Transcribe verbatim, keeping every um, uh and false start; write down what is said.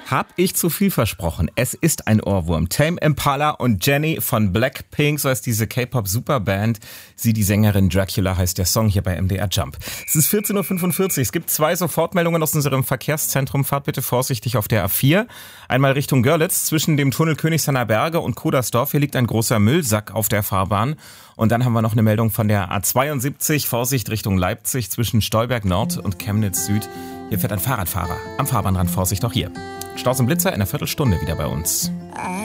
Hab ich zu viel versprochen? Es ist ein Ohrwurm. Tame Impala und Jennie von Blackpink, so heißt diese K-Pop-Superband. Sie, die Sängerin, Dracula heißt der Song hier bei M D R Jump. Es ist vierzehn Uhr fünfundvierzig. Es gibt zwei Sofortmeldungen aus unserem Verkehrszentrum. Fahrt bitte vorsichtig auf der A vier. Einmal Richtung Görlitz zwischen dem Tunnel Königshainer Berge und Kudersdorf. Hier liegt ein großer Müllsack auf der Fahrbahn. Und dann haben wir noch eine Meldung von der A zweiundsiebzig. Vorsicht Richtung Leipzig zwischen Stolberg Nord und Chemnitz Süd. Hier fährt ein Fahrradfahrer am Fahrbahnrand. Vorsicht auch hier. Staus und Blitzer in einer Viertelstunde wieder bei uns.